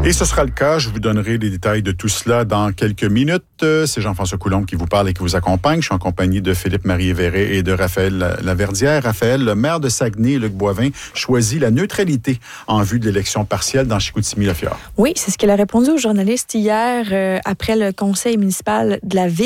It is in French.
Et ce sera le cas. Je vous donnerai les détails de tout cela dans quelques minutes. C'est Jean-François Coulombe qui vous parle et qui vous accompagne. Je suis en compagnie de Philippe-Marie Verret et de Raphaël Laverdière. Raphaël, le maire de Saguenay, Luc Boivin, choisit la neutralité en vue de l'élection partielle dans Chicoutimi-Le Fjord. Oui, c'est ce qu'il a répondu aux journalistes hier après le conseil municipal de la ville.